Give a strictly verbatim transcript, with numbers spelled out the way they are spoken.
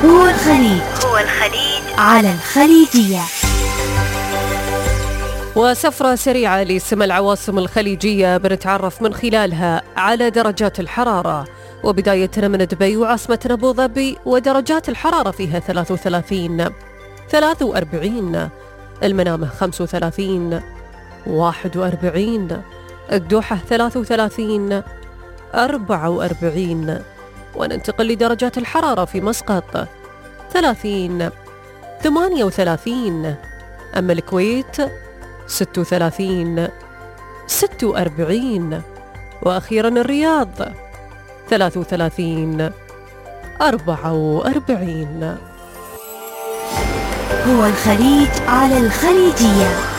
هو الخليج هو الخليج على الخليجية. وسفرة سريعة لسما العواصم الخليجية بنتعرف من خلالها على درجات الحرارة، وبدايتنا من دبي وعاصمتنا أبو ظبي، ودرجات الحرارة فيها ثلاثة وثلاثين، ثلاثة وأربعين، المنامة خمسة وثلاثين، واحد وأربعين، الدوحة ثلاثة وثلاثين، أربعة وأربعين. وننتقل لدرجات الحرارة في مسقط ثلاثين، ثمانية وثلاثين، أما الكويت ستة وثلاثين، ستة وأربعين، وأخيرا الرياض ثلاثة وثلاثين، أربعة وأربعين. هو الخليج على الخليجية.